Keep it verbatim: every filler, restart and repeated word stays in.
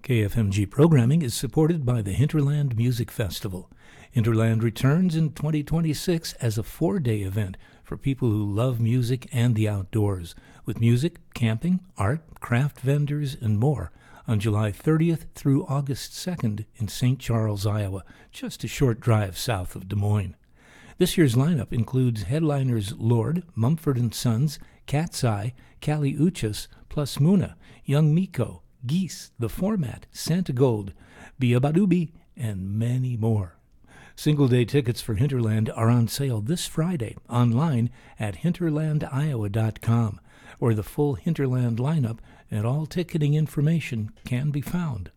K F M G programming is supported by the Hinterland Music Festival. Hinterland returns in twenty twenty-six as a four-day event for people who love music and the outdoors, with music, camping, art, craft vendors, and more on July thirtieth through August second in Saint Charles, Iowa, just a short drive south of Des Moines. This year's lineup includes headliners Lord, Mumford and Sons, Cat's Eye, Kali Uchis, plus Muna, Young Miko, Geese, The Format, Santa Gold, Biabadoobie, and many more. Single-day tickets for Hinterland are on sale this Friday online at hinterland iowa dot com, where the full Hinterland lineup and all ticketing information can be found.